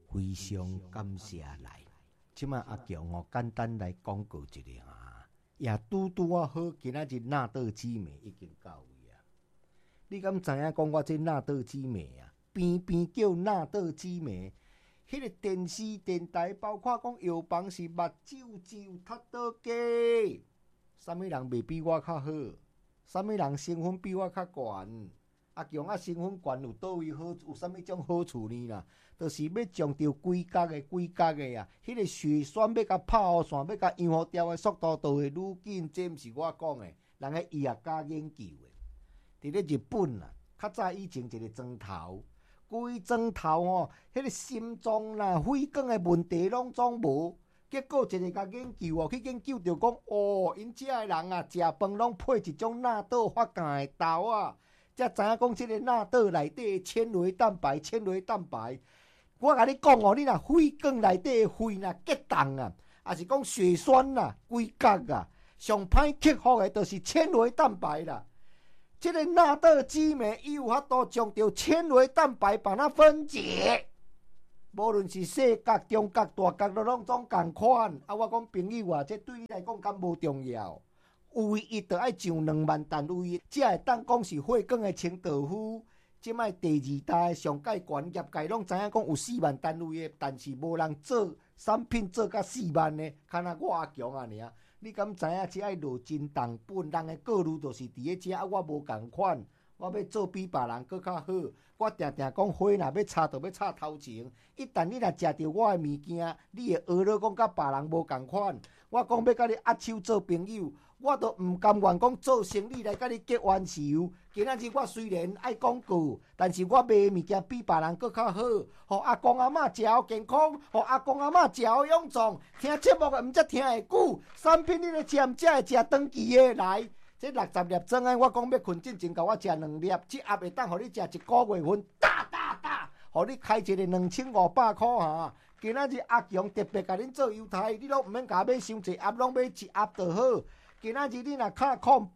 非常感谢来。即摆阿强哦，简单来广告一下啊，也拄拄啊好，今仔日纳豆紫梅已经到位啊。你敢知影讲我这纳豆紫梅啊？边边叫纳豆紫梅，迄个电视电台，包括讲药房是目睭睭踢倒鸡，啥物人袂比我较好？啥物人成分比我较悬？阿强啊，成分悬有倒位好？有啥物种好处呢啦？就是要将着规格的啊，迄个血栓要甲拍线，要甲养好掉的速度都会愈紧。这毋是我讲的，人个医学家研究的。伫咧日本啊，较早以前一个砖头，规砖头哦，迄个心脏啦、肺管的问题拢总无。结果一个甲研究哦，去研究着讲哦，因遮个人啊，食饭拢配一种纳豆发酵的豆啊。才知影讲，即个纳豆内底纤维蛋白，我甲你讲哦，你若肺管内底的肺若结冻啊，也是讲血栓啦、规格啊，上歹克服的，就是纤维蛋白啦。即个纳豆紫梅，伊有法度将着纤维蛋白把它分解，无论是细角、中角、大角，都拢总共款。啊，我讲朋友啊，这对你来讲敢无重要？唯一着爱上2万单位，才会当讲是血管的清道夫。即摆第2代上界悬，业界拢知影讲有4万单位的，但是无人做产品做到4万的，敢若我阿强啊尔。你敢知影？只爱落真重本，人的顾虑就是伫咧遮，我无共款。我要做比别人搁较好。我定定讲花若要插，就要插头前。一旦你若食着我的物件，你会学了讲甲别人无共款。我讲要甲你握手做朋友，我都毋甘愿讲做生意来甲你结冤仇。今仔日我虽然爱广告，但是我卖物件比别人搁较好，互阿公阿嬷食好健康，互阿公阿嬷食好勇壮。听节目的毋则听会久，产品你咧食毋则会食长期的来。这60粒装的，我讲要困进前，甲我食2粒，这盒会当互你食1个月份，互你开一个2500块哈。今仔日阿强特别甲恁做优待，你拢毋免甲买伤济盒，拢买1盒就好。今仔日你若卡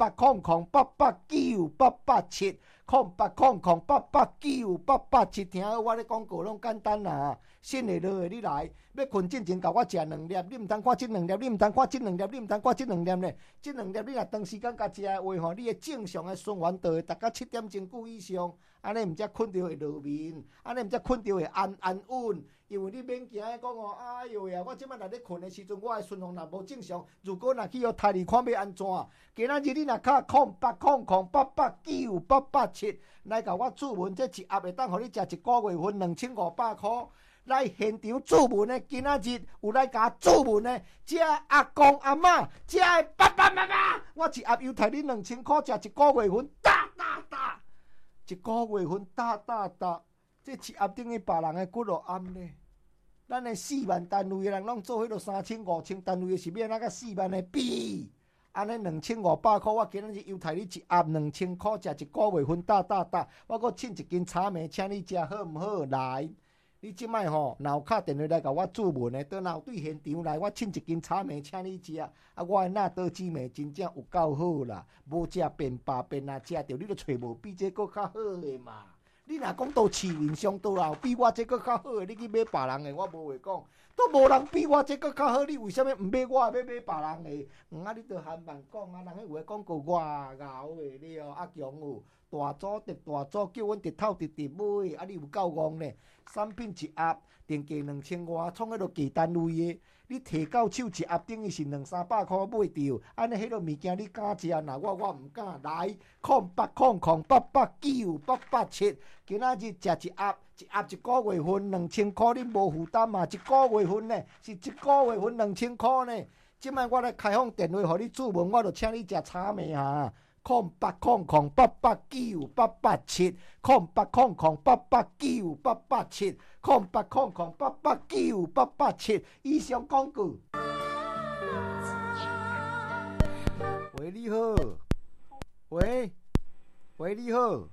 0800889887，0800889887，听好我咧广告拢简单啦。信的落的你来，要困进前甲我食2粒，你毋通看这2粒，你毋通看这2粒，你毋通看这2粒呢。这2粒你若长时间甲食的话吼，你的正常的循环都会达到7点钟久以上，安尼毋则困着会落眠，安尼毋则困着会安稳。因为你免惊讲哦，哎哟呀，我即摆若咧困的时阵，我的循环若无正常，如果若去互太里看要安怎？今仔日你若卡0800889887，来甲我注文，这1盒会当互你食1个月份2500块。来现场注文的，今仔日有来甲注文的，这阿公阿嬷，这爸爸妈妈，我1盒犹太你2000块，食1个月份，1个月份，这1盒等于别人的骨肉餡呢。咱的4万单位的人拢做迄落3000、5000单位的，是要哪甲4万的比？安尼2500块，我今日犹太你1盒2000块，食1个月份，我搁凊1斤草莓，请你食好毋好？来，你即摆吼，若有敲电话来甲我注文的，倒若有对现场来，我凊1斤草莓，请你食。啊，我的纳豆紫梅真正有够好啦，无食便罢便啊，食着你都找无比这个较好的嘛。你若讲到市面上倒啦，比我这个较好的，你去买别人的，我无话讲。都无人比我这个较好，你为什么毋买我，要买别人的？啊，你都含慢讲啊，人迄有的广告外敖的了。阿强有大组特大组，叫阮直透直买，啊，你有够戆呢？产品1盒定价2000外，创迄落价单位的，你摕到手1盒等于是200-300块买着，安尼迄落物件你敢食？那我毋敢。来0800889887，今仔日食1盒，1个月份2000块，你无负担嘛？1个月份呢，是1个月份2000块呢。即摆我来开放电话，互你注文，我就请你食炒糜哈。0800889887，0800889887，0800889887，以上广告。喂，你好。喂，你好。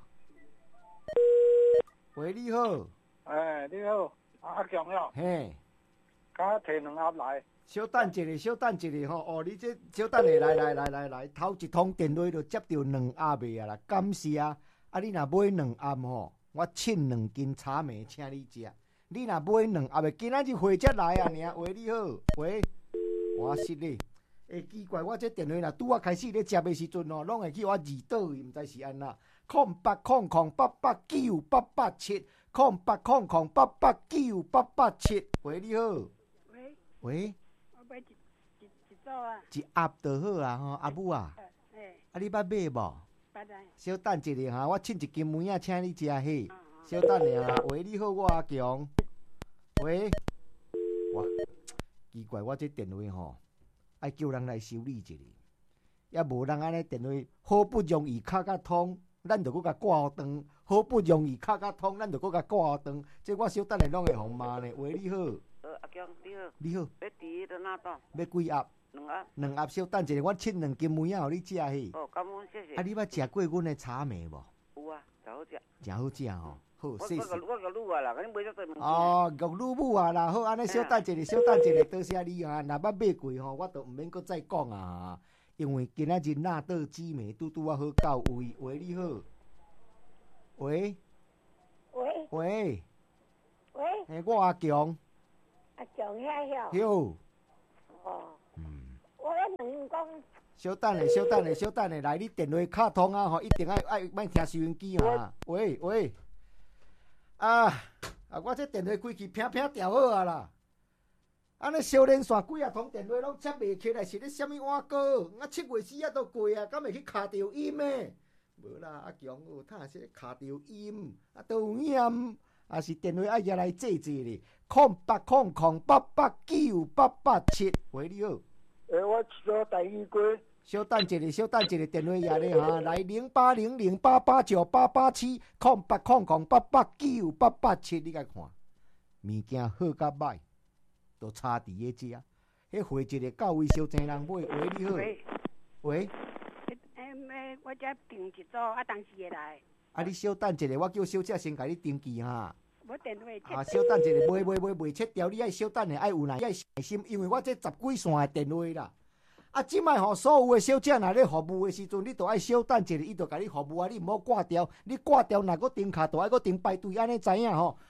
喂，你好。 哎，你好，阿强了。 嘿， 甲摕2盒来。 小等一下吼！哦，你这小等下，来，头一通电话就接到2盒的啊啦，感谢啊！啊，你若买2盒吼，我凊2斤炒糜请你食。 你若买两盒的，今仔日回才来啊，尔喂你好，喂，我失礼。奇怪，我这电话若拄啊开始咧接的时阵哦，拢会去我二倒去，毋知是安那。0800889887，0800889887。喂，你好。 喂。 喂。 我买一组啊。 一盒就好啊，吼，阿母啊。啊，你捌买无？ 捌啊。 小等一下哈，我凊一斤梅仔请你食许。小等下啊，喂，你好，我阿强。喂。哇，奇怪，我这电话吼。爱叫人来修理一下，也无人安尼电话好不容易卡甲通，咱就搁甲挂好长；好不容易卡甲通，咱就搁甲挂好长。这我小等下拢会互骂呢。喂，你好。 阿强，你好。 你好。 要伫迄哪档？ 要几盒？两盒小等一下，我凊2斤梅仔互你食去。 哦，感恩，谢谢。 啊，你捌食过阮的茶糜无？ 有啊，真好食。 真好食吼。好，谢谢。 我甲女啊啦，你买遮多物件。 哦，玉女母啊啦，好，安尼小等一下，小等一下，多谢你啊。若捌买过吼，我都毋免搁再讲啊。因为今仔日纳豆紫糜拄啊好到位。喂，你好。喂。 喂。 喂。 喂。 我阿强。 阿强遐晓。 哦。我两讲。 小等下，小等下，小等下，来，你电话卡通啊吼，一定爱莫听收音机哈。喂喂。我这电话开去偏偏调好啊啦！安尼小连线几啊通电话拢接袂起来，是咧什么碗糕？7月4啊都过啊，敢会去卡着音诶？无啦，阿强哦，他是卡着音，都有险，啊是电话爱入来坐坐咧，0800889887。喂，你好。 我做第二关。 小等一下，小等一下，电话也咧哈，来0800889889887887，你甲看，物件好甲歹，都差伫个遮。迄货一个到位，小济人买。喂，你好。喂。 我遮订一组，啊，当时会来。 啊，你小等一下，我叫小姐先甲你登记哈。 我电话小等一下，袂切掉，你爱小等下，爱有耐心，因为我这10几线的电话啦。啊，即摆吼，所有的小姐若咧服务的时阵，你都爱小等一下，伊就甲你服务啊，你毋好挂掉。你挂掉，若搁停卡，就爱搁停排队，安尼知影吼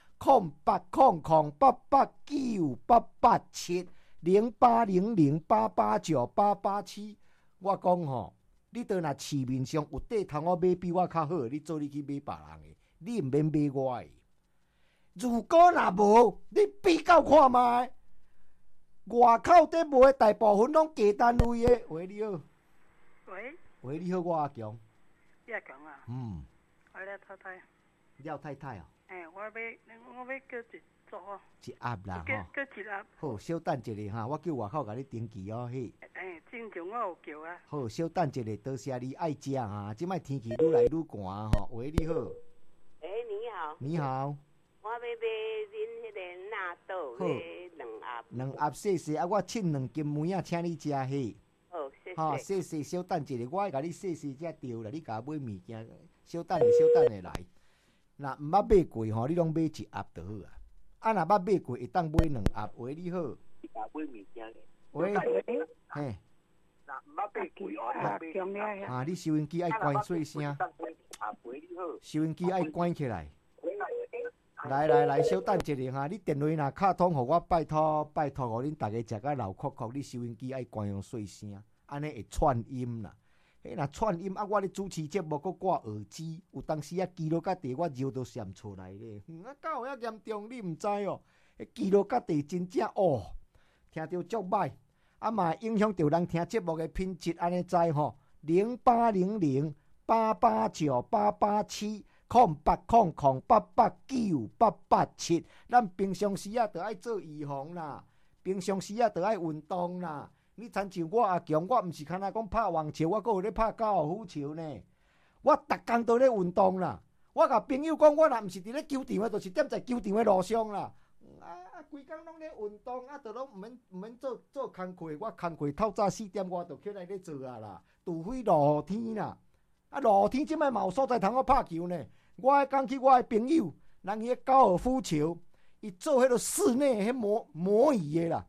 ？080088988988708008898887。我讲吼，你倒若市面上有底通我买比我较好，你做你去买别人的，你毋免买我的。如果若无，你比较看卖。外口底卖大部分拢假单位的。喂，你好。喂，你好，我阿强。 你阿强啊？我廖太太。 廖太太哦。 我要叫一组。 一盒啦叫一盒。 好，小等一下哈，我叫外口甲你登记哦，嘿。 正常我有叫啊。 好，小等一下，多谢你爱食哈。即摆天气愈来愈寒吼。喂，你好。 你好。 你好。 我要买恁迄个纳豆的 2盒，谢谢啊！我凊2斤梅仔请你食许。 好，谢谢。 好，谢谢，小等一下，我爱甲你谢谢才对啦。你甲我买物件，小等下来。若毋捌买过吼，你拢买1盒就好啊。啊，若捌买过，会当买2盒。喂，你好。 你甲买物件。 喂。嘿。 若毋捌买过， 啊，你收音机爱关细声。收音机爱关起来。来，小等一下哈！你电话若卡通，互我拜托，互恁大家食甲流哭哭。你收音机爱关用细声，安尼会串音啦。迄若串音啊，我咧主持节目，搁挂耳机，有当时啊，记录甲地我揉都闪出来咧。到遐严重，你毋知哦？迄记录甲地真正哦，听着足歹，啊嘛影响着人听节目的品质，安尼知吼？0800889887。0800889887，咱平常时啊，着爱做预防啦。平常时啊，着爱运动啦。你亲像我阿强，我毋是干那讲拍网球，我阁有咧拍高尔夫球呢。我逐工都咧运动啦。我甲朋友讲，我若毋是伫咧球场的，就是踮在球场的路上啦。规工拢咧运动，着拢毋免做工课。我工课透早4点外就起来咧做啊啦。除非落雨天啦。露天即摆嘛有所在通我拍球呢。我迄讲去我的朋友，人迄高尔夫球，伊做迄个室内迄模拟的啦。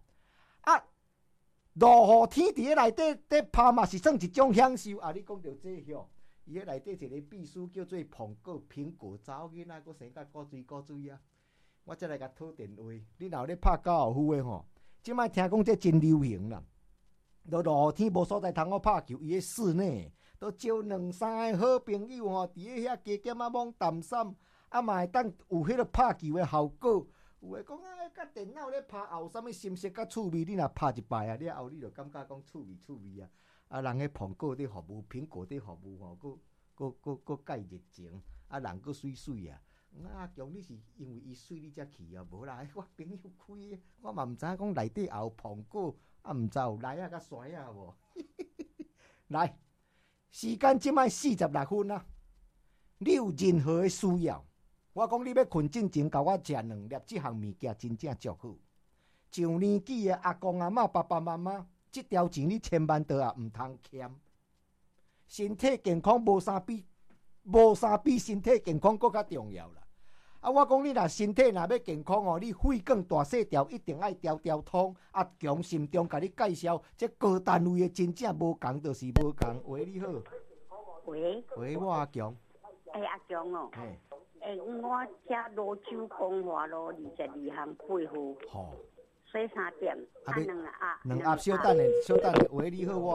落雨天伫咧内底拍嘛是算一种享受。你讲到这吼，伊迄内底一个秘书叫做苹果查某囡仔，佫生甲古锥啊。 我再来甲讨电话。你若有咧拍高尔夫的吼，即摆听讲这真流行啦。落雨天无所在通好拍球，伊咧室内都招2-3个好朋友吼，伫咧遐加减啊摸淡衫，啊嘛会当有迄个拍球的效果。有诶讲啊，甲电脑咧拍后，啥物心色甲趣味，你若拍一摆啊，了后你就感觉讲趣味啊。啊，人迄苹果伫服务，苹果伫服务吼，佫介热情，啊人佫水水啊。阿强，你是因为伊水你才去啊？无啦，我朋友开，我嘛毋知影讲内底也有苹果，啊毋知有梨啊甲山啊无？来，时间即摆46分啊！你有任何的需要，我讲你要困进前，甲我食2粒即项物件，真正足好。上年纪的阿公阿嬷、爸爸妈妈，即条钱你千万都也毋通欠。身体健康无啥比身体健康更较重要啦。啊，我讲你若身体若要健康哦，你肺管大细条一定爱条通。啊，强心中甲你介绍，这高单位的真正无共，就是无共。喂，你好。喂，我阿强。 阿强哦。我吃罗酒讲话咯，22项配合。 好。 洗3点，2盒。 2盒小等下，喂，你好，我。